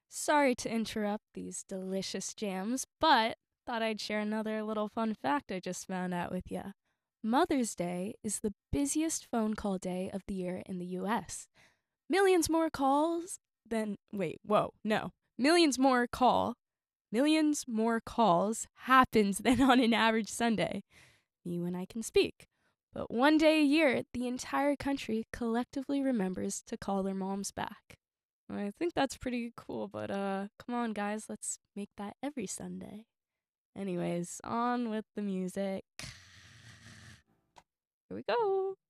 Sorry to interrupt these delicious jams, but thought I'd share another little fun fact I just found out with you. Mother's Day is the busiest phone call day of the year in the US. Millions more calls than wait, whoa, no. Millions more calls happens than on an average Sunday. Me when I can speak. But one day a year, the entire country collectively remembers to call their moms back. I think that's pretty cool, but come on guys, let's make that every Sunday. Anyways, on with the music. Here we go.